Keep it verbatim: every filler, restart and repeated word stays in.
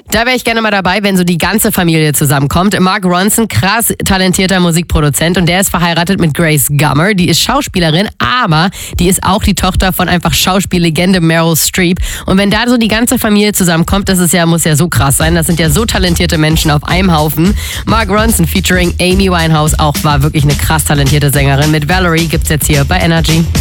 Da wäre ich gerne mal dabei, wenn so die ganze Familie zusammenkommt. Mark Ronson, krass talentierter Musikproduzent und der ist verheiratet mit Grace Gummer. Die ist Schauspielerin, aber die ist auch die Tochter von einfach Schauspiellegende Meryl Streep. Und wenn da so die ganze Familie zusammenkommt, das ist ja, muss ja so krass sein. Das sind ja so talentierte Menschen auf einem Haufen. Mark Ronson featuring Amy Winehouse auch war wirklich eine krass talentierte Sängerin. Mit Valerie gibt's jetzt hier bei Energy.